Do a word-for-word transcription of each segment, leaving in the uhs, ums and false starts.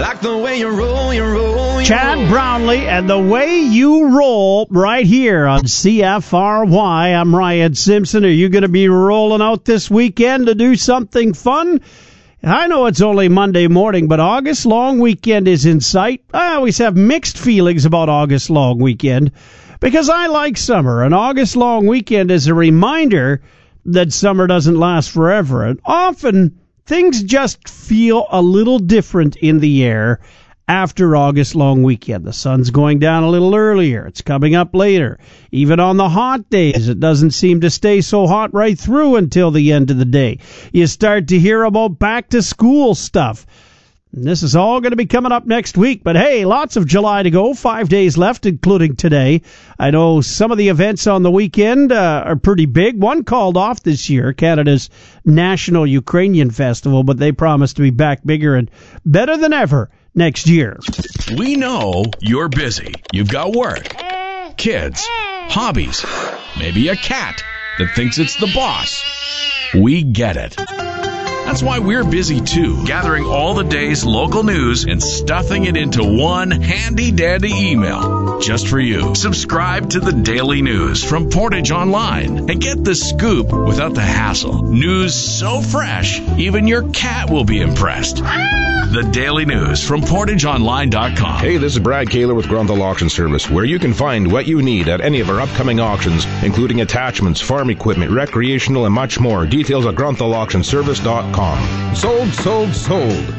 like the way you roll, you roll, you Chad roll. Brownlee and the way you roll right here on C F R Y. I'm Ryan Simpson. Are you going to be rolling out this weekend to do something fun? I know it's only Monday morning, but August long weekend is in sight. I always have mixed feelings about August long weekend because I like summer. An August long weekend is a reminder that summer doesn't last forever. And often things just feel a little different in the air after August long weekend. The sun's going down a little earlier. It's coming up later. Even on the hot days, it doesn't seem to stay so hot right through until the end of the day. You start to hear about back to school stuff. And this is all going to be coming up next week. But hey, lots of July to go. Five days left, including today. I know some of the events on the weekend uh, are pretty big. One called off this year, Canada's National Ukrainian Festival, but they promise to be back bigger and better than ever next year. We know you're busy. You've got work, kids, hobbies, maybe a cat that thinks it's the boss. We get it. That's why we're busy too, gathering all the day's local news and stuffing it into one handy-dandy email just for you. Subscribe to the Daily News from Portage Online and get the scoop without the hassle. News so fresh, even your cat will be impressed. The Daily News from portage online dot com. Hey, this is Brad Kaler with Grunthal Auction Service, where you can find what you need at any of our upcoming auctions, including attachments, farm equipment, recreational, and much more. Details at grunthal auction service dot com. Sold, sold, sold.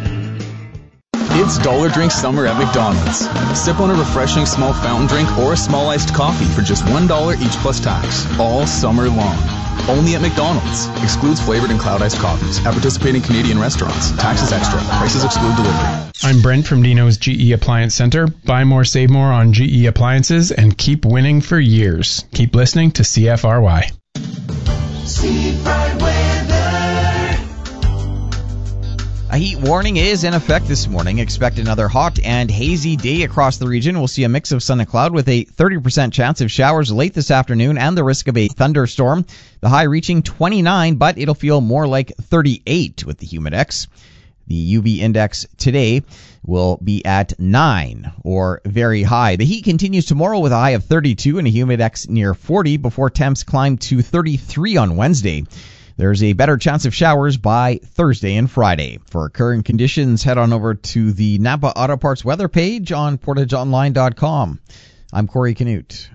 It's Dollar Drink Summer at McDonald's. Sip on a refreshing small fountain drink or a small iced coffee for just one dollar each plus tax, all summer long. Only at McDonald's. Excludes flavored and cloud iced coffees at participating Canadian restaurants. Taxes extra. Prices exclude delivery. I'm Brent from Dino's G E Appliance Center. Buy more, save more on G E appliances and keep winning for years. Keep listening to C F R Y. Seafront weather. A heat warning is in effect this morning. Expect another hot and hazy day across the region. We'll see a mix of sun and cloud with a thirty percent chance of showers late this afternoon and the risk of a thunderstorm. The high reaching twenty-nine, but it'll feel more like thirty-eight with the Humidex. The U V index today will be at nine, or very high. The heat continues tomorrow with a high of thirty-two and a Humidex near forty before temps climb to thirty-three on Wednesday. There's a better chance of showers by Thursday and Friday. For current conditions, head on over to the Napa Auto Parts weather page on portage online dot com. I'm Corey Canute.